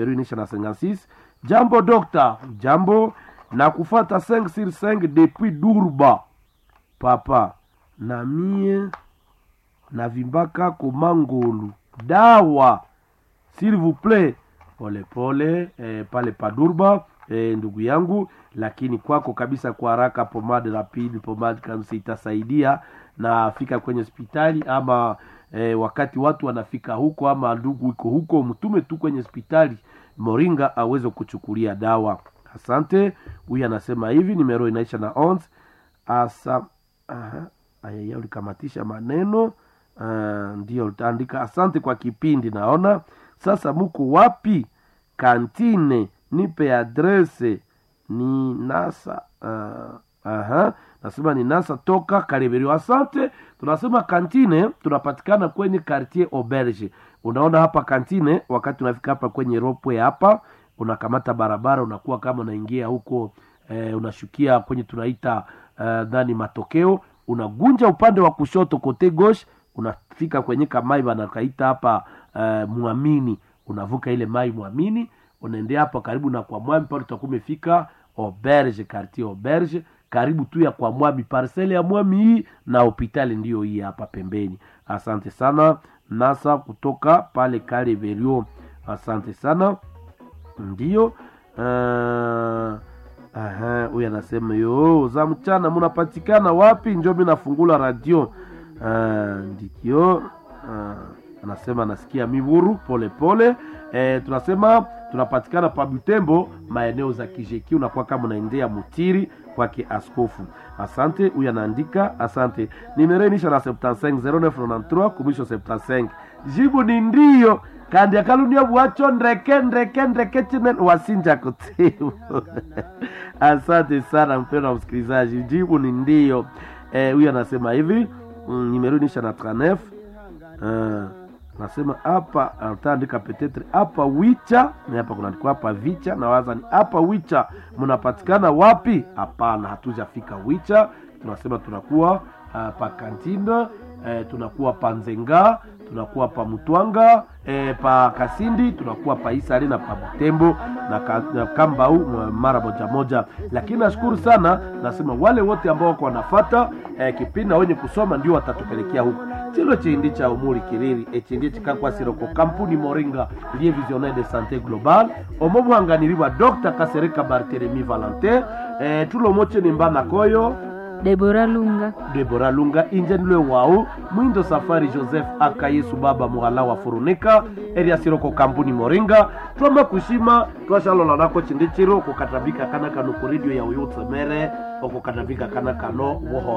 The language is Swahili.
numero inisha na 56. Jambo docteur, jambo na kufata 5 sur 5 depuis Durba. Papa, na mie na vimbaka komangolu. Dawa, s'il vous plaît. Pole pole, pale pa Durba, ndugu yangu, lakini kwako kabisa kwa haraka pomade rapide, pomade kansi itasaidia na fika kwenye hospitali ama wakati watu wanafika huko ama ndugu iko huko, mtume tu kwenye hospitali Moringa aweze kuchukulia dawa. Asante. Huyu anasema hivi, numero inaisha na 11. Aya ulikamatisha maneno. Ndio utaandika asante kwa kipindi naona. Sasa muko wapi? Kantine, nipe adrese. Ni Nasa. Nasema ni Nasa toka Kaleberio. Asante. Tunasema kantine tunapatikana kwenye quartier Auberge. Unaona hapa kantine, wakati unafika hapa kwenye ropwe hapa, unakamata barabara, unakuwa kama unaingia huko, unashukia kwenye tunaita ndani matokeo, unagunja upande wa kushoto kote gauche, unafika kwenye kamai wanakaita hapa Muamini. Unavuka ile mai Muamini, unaendea hapa karibu na kwa Mwami, pale utakuwa umefika Auberge, quartier Auberge, karibu tu ya kwa Mwami, parcelle ya Mwami hii na hospitali ndio hii hapa pembeni. Asante sana Nasa kutoka pale Kaleberio. Asante sana. Ndio huyu anasema yo za mchana mnapatikana wapi? Njoo mimi nafungula radio. Ndio anasema nasikia miburu pole pole. Tunasema tunapatikana pa Butembo, maeneo za Kijeki, unakuwa kama unaendea Mutiri kwake askofu. Asante. Huyu anaandika asante. Nimero inisha na 75 0993 kumisho 75. Jibu ni ndio. Kandi akalunia buacho ndreke chinen wasinja kutibu. Asante sana mpendwa msikilizaji. Jibu ni ndio. Huyu anasema hivi, nimero inisha na 39. Nasema hapa utaandika petetre hapa Wicha, na hapa kuna ndiko hapa Vicha, na waza ni hapa Wicha mnapatikana wapi? Hapana, hatujafika Wicha. Tunasema tunakuwa pa Kantinda, tunakuwa pa Nzenga, tunakuwa pa Mutwanga, pa Kasindi, tunakuwa pa Isari na pa Butembo na Kambau mara moja moja. Lakini nashukuru sana, nasema wale wote ambao wako wanafuata kipindi na wenye kusoma ndio watatupelekea huko. Chilo chindi cha umuri kiriri echindi chikakwa siroko kampuni Moringa liye visionnaire de santé globale omobu hanganiriwa Dr. Kasereka Barthelemy Valentin. Tulo moche nimbana koyo Deborah Lunga injenule wao Mwindo Safari Joseph aka Yesu baba muhala wa Furunika area siroko kampuni Moringa twamba kushima twashalola nako chindi chiro kukatabika kana kano radio ya Uyutse mere okukatabika kana kano woho